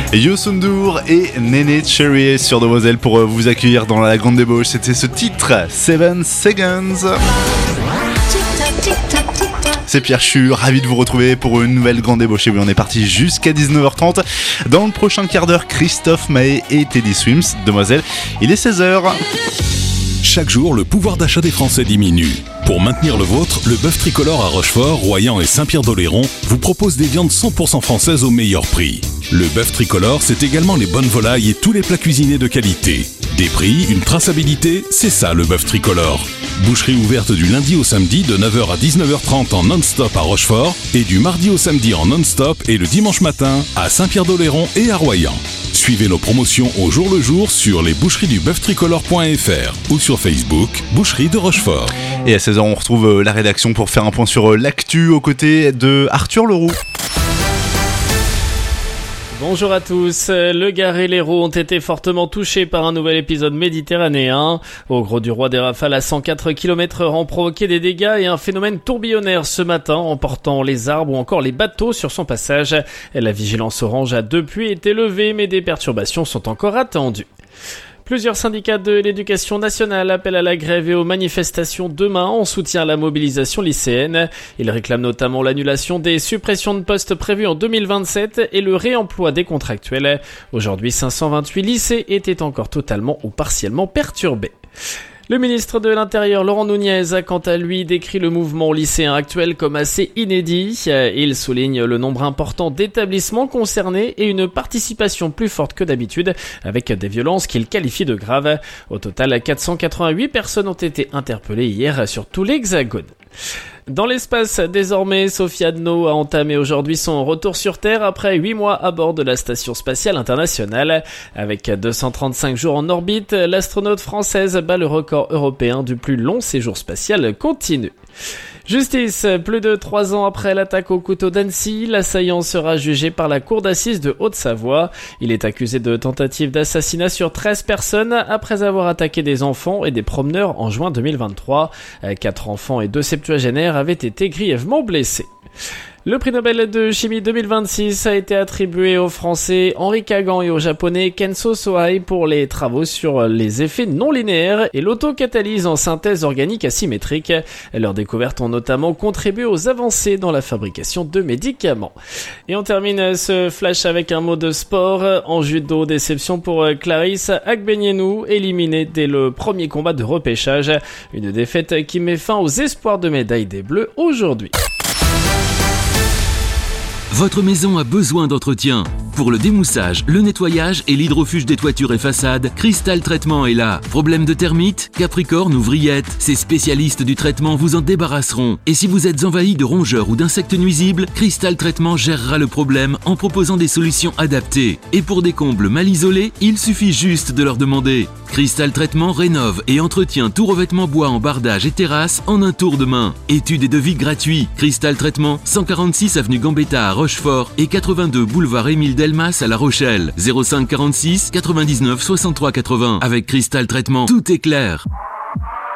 Youssou N'Dour et Néné Cherry sur Demoiselle pour vous accueillir dans la grande débauche. C'était ce titre, 7 Seconds. C'est Pierre, je suis ravi de vous retrouver pour une nouvelle grande débauche. Et oui, on est parti jusqu'à 19h30. Dans le prochain quart d'heure, Christophe Maé et Teddy Swims. Demoiselle, il est 16h. Chaque jour, le pouvoir d'achat des Français diminue. Pour maintenir le vôtre, le bœuf tricolore à Rochefort, Royan et Saint-Pierre-d'Oléron vous propose des viandes 100% françaises au meilleur prix. Le bœuf tricolore, c'est également les bonnes volailles et tous les plats cuisinés de qualité. Des prix, une traçabilité, c'est ça le bœuf tricolore. Boucherie ouverte du lundi au samedi de 9h à 19h30 en non-stop à Rochefort et du mardi au samedi en non-stop et le dimanche matin à Saint-Pierre-d'Oléron et à Royan. Suivez nos promotions au jour le jour sur lesboucheries-du-bœuf-tricolore.fr ou sur Facebook, Boucherie de Rochefort. Et à 16h, on retrouve la rédaction pour faire un point sur l'actu aux côtés de Arthur Leroux. Bonjour à tous, le Gard et l'Hérault ont été fortement touchés par un nouvel épisode méditerranéen. Au gros du roi des rafales à 104 km/h ont provoqué des dégâts et un phénomène tourbillonnaire ce matin, emportant les arbres ou encore les bateaux sur son passage. La vigilance orange a depuis été levée, mais des perturbations sont encore attendues. Plusieurs syndicats de l'éducation nationale appellent à la grève et aux manifestations demain en soutien à la mobilisation lycéenne. Ils réclament notamment l'annulation des suppressions de postes prévues en 2027 et le réemploi des contractuels. Aujourd'hui, 528 lycées étaient encore totalement ou partiellement perturbés. Le ministre de l'Intérieur, Laurent Nunez, a quant à lui décrit le mouvement lycéen actuel comme assez inédit. Il souligne le nombre important d'établissements concernés et une participation plus forte que d'habitude, avec des violences qu'il qualifie de graves. Au total, 488 personnes ont été interpellées hier sur tout l'Hexagone. Dans l'espace, désormais, Sophie Adno a entamé aujourd'hui son retour sur Terre après 8 mois à bord de la Station Spatiale Internationale. Avec 235 jours en orbite, l'astronaute française bat le record européen du plus long séjour spatial continu. Justice, plus de 3 ans après l'attaque au couteau d'Annecy, l'assaillant sera jugé par la cour d'assises de Haute-Savoie. Il est accusé de tentative d'assassinat sur 13 personnes après avoir attaqué des enfants et des promeneurs en juin 2023. 4 enfants et 2 septuagénaires avaient été grièvement blessés. Le prix Nobel de chimie 2026 a été attribué aux Français Henri Kagan et au Japonais Kenzo Sohei pour les travaux sur les effets non linéaires et l'autocatalyse en synthèse organique asymétrique. Leurs découvertes ont notamment contribué aux avancées dans la fabrication de médicaments. Et on termine ce flash avec un mot de sport. En judo, déception pour Clarisse Agbenienou, éliminée dès le premier combat de repêchage. Une défaite qui met fin aux espoirs de médaille des Bleus aujourd'hui. Votre maison a besoin d'entretien. Pour le démoussage, le nettoyage et l'hydrofuge des toitures et façades, Cristal Traitement est là. Problème de termites, capricorne ou vrillettes, ces spécialistes du traitement vous en débarrasseront. Et si vous êtes envahi de rongeurs ou d'insectes nuisibles, Cristal Traitement gérera le problème en proposant des solutions adaptées. Et pour des combles mal isolés, il suffit juste de leur demander. Cristal Traitement rénove et entretient tout revêtement bois en bardage et terrasse en un tour de main. Études et devis gratuits. Cristal Traitement, 146 avenue Gambetta à Rochefort et 82 boulevard Émile Delmas à La Rochelle. 05 46 99 63 80. Avec Cristal Traitement, tout est clair.